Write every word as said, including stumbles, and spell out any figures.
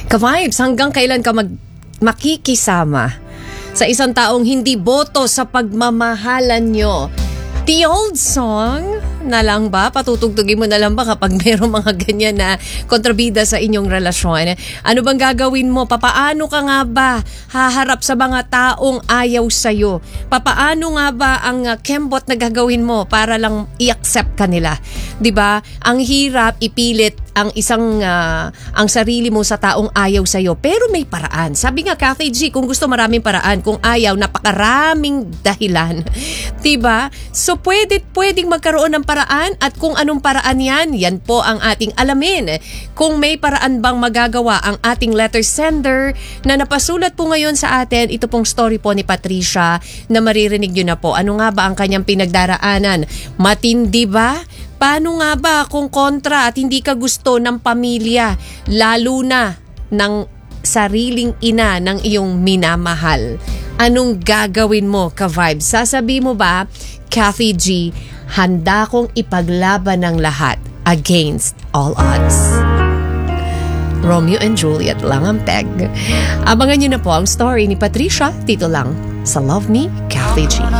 Ka-vibes, hanggang kailan ka mag makikisama sa isang taong hindi boto sa pagmamahalan nyo? The old song na lang ba? Patutugtugin mo na lang ba kapag mayroong mga ganyan na kontrabida sa inyong relasyon? Ano bang gagawin mo? Papaano ka nga ba haharap sa mga taong ayaw sa'yo? Papaano nga ba ang uh, kembot na gagawin mo para lang i-accept ka nila? Diba? Ang hirap ipilit ang isang uh, ang sarili mo sa taong ayaw sa'yo. Pero may paraan. Sabi nga, Kathy G, kung gusto maraming paraan. Kung ayaw, napakaraming dahilan. Diba? So, pwede, pwedeng magkaroon ng paraan at kung anong paraan yan, yan po ang ating alamin. Kung may paraan bang magagawa ang ating letter sender na napasulat po ngayon sa atin, ito pong story po ni Patricia na maririnig nyo na po. Ano nga ba ang kanyang pinagdaraanan? Matindi ba? Paano nga ba kung kontra at hindi ka gusto ng pamilya, lalo na ng sariling ina ng iyong minamahal? Anong gagawin mo, ka-vibes? Sasabi mo ba, Kathy G, handa kong ipaglaban ng lahat against all odds? Romeo and Juliet lang ang peg. Abangan nyo na po ang story ni Patricia dito lang sa Love Me, Kathy G.